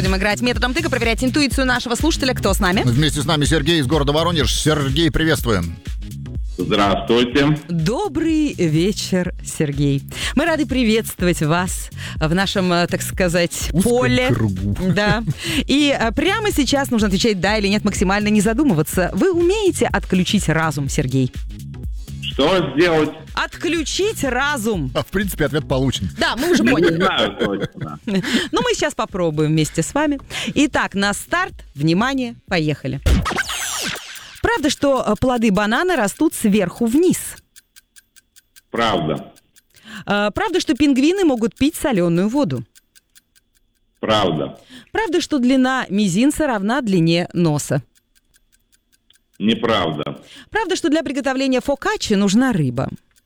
Будем играть методом тыка, проверять интуицию нашего слушателя. Кто с нами? Вместе с нами Сергей из города Воронеж. Сергей, приветствуем. Здравствуйте. Добрый вечер, Сергей. Мы рады приветствовать вас в нашем, так сказать, узком поле. кругу. Да. И прямо сейчас нужно отвечать да или нет, максимально не задумываться. Вы умеете отключить разум, Сергей? Что сделать? Отключить разум. В принципе, ответ получен. Да, мы уже Не поняли. знаю точно. Но мы сейчас попробуем вместе с вами. Итак, на старт. Внимание, поехали. Правда, что плоды банана растут сверху вниз? Правда. Правда, что пингвины могут пить соленую воду? Правда. Правда, что длина мизинца равна длине носа? Неправда. Правда, что для приготовления фокаччи нужна рыба?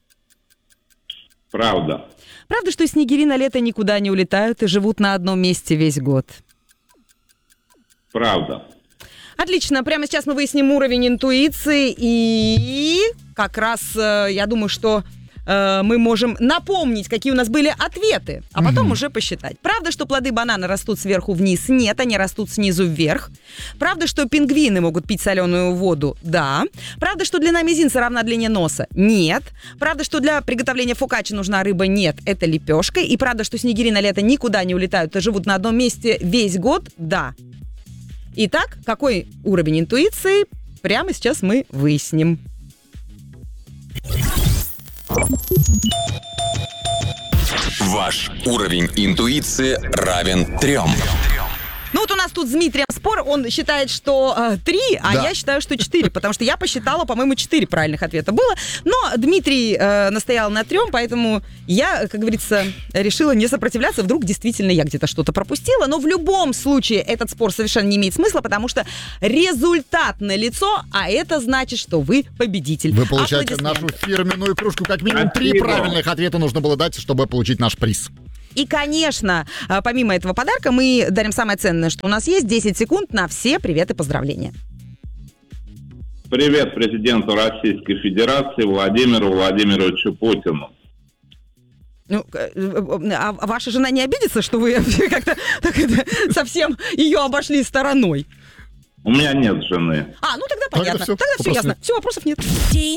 Правда. Правда, что снегири на лето никуда не улетают и живут на одном месте весь год? Правда. Отлично, прямо сейчас мы выясним уровень интуиции, и как раз я думаю, что мы можем напомнить, какие у нас были ответы, а потом уже посчитать. Правда, что плоды банана растут сверху вниз? Нет, они растут снизу вверх. Правда, что пингвины могут пить соленую воду? Да. Правда, что длина мизинца равна длине носа? Нет. Правда, что для приготовления фокаччи нужна рыба? Нет, это лепешка. И правда, что снегири на лето никуда не улетают и живут на одном месте весь год? Да. Итак, какой уровень интуиции? Прямо сейчас мы выясним. Ваш уровень интуиции равен 3. Ну вот у нас тут с Дмитрием спор, он считает, что 3, а Да. я считаю, что 4, потому что я посчитала, по-моему, 4 правильных ответа было, но Дмитрий настоял на 3, поэтому я, как говорится, решила не сопротивляться, вдруг действительно я где-то что-то пропустила, но в любом случае этот спор совершенно не имеет смысла, потому что результат налицо, а это значит, что вы победитель. Вы получаете Аплодисменты. нашу фирменную кружку. Как минимум 3 Спасибо. правильных ответа нужно было дать, чтобы получить наш приз. И, конечно, помимо этого подарка мы дарим самое ценное, что у нас есть, 10 секунд на все привет и поздравления. Привет президенту Российской Федерации Владимиру Владимировичу Путину. Ну, а ваша жена не обидится, что вы как-то так это, совсем ее обошли стороной? У меня нет жены. Ну тогда понятно. всё, Тогда все вопросов ясно. нет. Все, вопросов нет.